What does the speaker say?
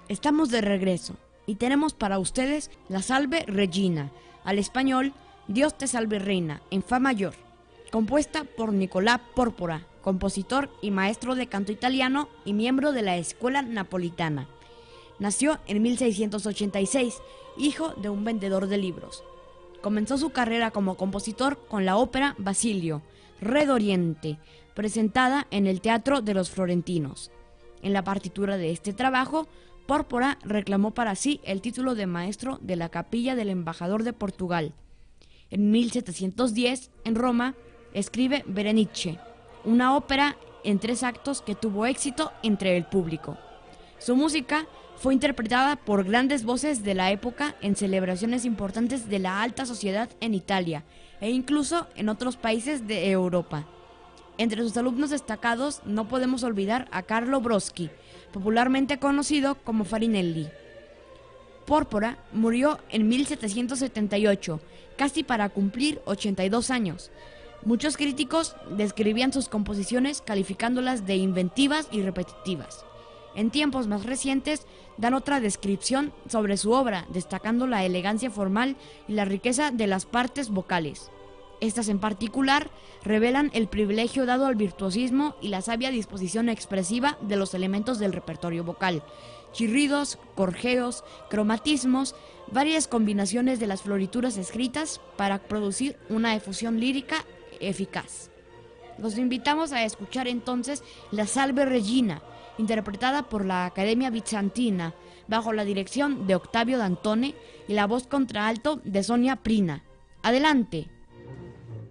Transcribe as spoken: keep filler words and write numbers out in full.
Estamos de regreso y tenemos para ustedes la Salve Regina, al español Dios te salve reina, en fa mayor, compuesta por Nicolás Pórpora, compositor y maestro de canto italiano y miembro de la Escuela Napolitana. Nació en mil seiscientos ochenta y seis, hijo de un vendedor de libros. Comenzó su carrera como compositor con la ópera Basilio, Re d'Oriente, presentada en el Teatro de los Florentinos. En la partitura de este trabajo, Pórpora reclamó para sí el título de maestro de la capilla del embajador de Portugal. En mil setecientos diez, en Roma, escribe Berenice, una ópera en tres actos que tuvo éxito entre el público. Su música fue interpretada por grandes voces de la época en celebraciones importantes de la alta sociedad en Italia e incluso en otros países de Europa. Entre sus alumnos destacados no podemos olvidar a Carlo Broschi, popularmente conocido como Farinelli. Pórpora murió en mil setecientos setenta y ocho, casi para cumplir ochenta y dos años. Muchos críticos describían sus composiciones calificándolas de inventivas y repetitivas. En tiempos más recientes dan otra descripción sobre su obra, destacando la elegancia formal y la riqueza de las partes vocales. Estas en particular revelan el privilegio dado al virtuosismo y la sabia disposición expresiva de los elementos del repertorio vocal: chirridos, gorjeos, cromatismos, varias combinaciones de las florituras escritas para producir una efusión lírica eficaz. Los invitamos a escuchar entonces la Salve Regina, interpretada por la Academia Bizantina, bajo la dirección de Octavio Dantone y la voz contralto de Sonia Prina. ¡Adelante!